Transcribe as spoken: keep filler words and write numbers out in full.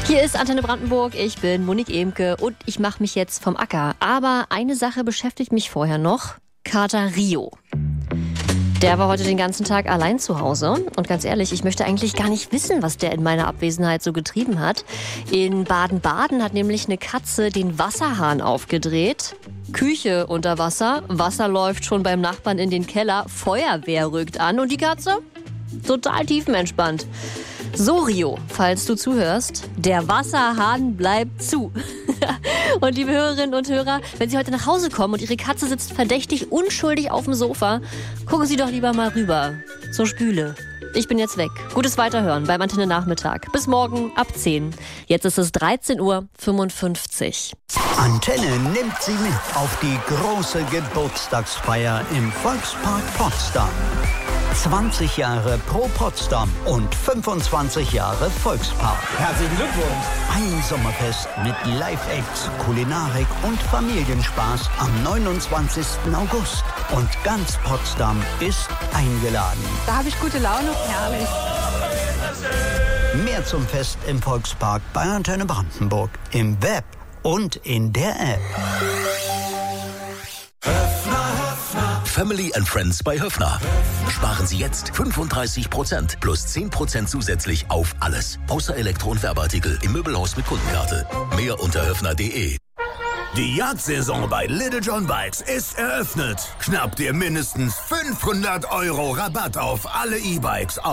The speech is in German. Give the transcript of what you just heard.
Hier ist Antenne Brandenburg, ich bin Monique Emke und ich mache mich jetzt vom Acker. Aber eine Sache beschäftigt mich vorher noch, Kater Rio. Der war heute den ganzen Tag allein zu Hause. Und ganz ehrlich, ich möchte eigentlich gar nicht wissen, was der in meiner Abwesenheit so getrieben hat. In Baden-Baden hat nämlich eine Katze den Wasserhahn aufgedreht. Küche unter Wasser, Wasser läuft schon beim Nachbarn in den Keller, Feuerwehr rückt an und die Katze? Total tiefenentspannt. So, Rio, falls du zuhörst, der Wasserhahn bleibt zu. Und liebe Hörerinnen und Hörer, wenn Sie heute nach Hause kommen und Ihre Katze sitzt verdächtig unschuldig auf dem Sofa, gucken Sie doch lieber mal rüber zur Spüle. Ich bin jetzt weg. Gutes Weiterhören beim Antenne Nachmittag. Bis morgen ab zehn. Jetzt ist es dreizehn Uhr fünfundfünfzig. Antenne nimmt Sie mit auf die große Geburtstagsfeier im Volkspark Potsdam. zwanzig Jahre Pro Potsdam und fünfundzwanzig Jahre Volkspark. Herzlichen Glückwunsch! Ein Sommerfest mit Live-Acts, Kulinarik und Familienspaß am neunundzwanzigsten August. Und ganz Potsdam ist eingeladen. Da habe ich gute Laune. Herrlich. Mehr zum Fest im Volkspark bei Antenne Brandenburg. Im Web und in der App. Family and Friends bei Höffner. Sparen Sie jetzt fünfunddreißig Prozent plus zehn Prozent zusätzlich auf alles. Außer Elektro- und Werbeartikel im Möbelhaus mit Kundenkarte. Mehr unter höffner punkt de. Die Jagdsaison bei Little John Bikes ist eröffnet. Schnapp dir mindestens fünfhundert Euro Rabatt auf alle E-Bikes